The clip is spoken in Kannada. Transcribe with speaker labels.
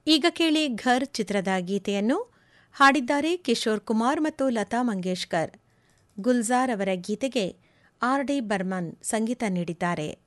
Speaker 1: ಈಗ ಕೇಳಿ ಘರ್ ಚಿತ್ರದ ಗೀತೆಯನ್ನು ಹಾಡಿದ್ದಾರೆ ಕಿಶೋರ್ ಕುಮಾರ್ ಮತ್ತು ಲತಾ ಮಂಗೇಶ್ಕರ್. ಗುಲ್ಜಾರ್ ಅವರ ಗೀತೆಗೆ ಆರ್ ಡಿ ಬರ್ಮನ್ ಸಂಗೀತ ನೀಡಿದ್ದಾರೆ.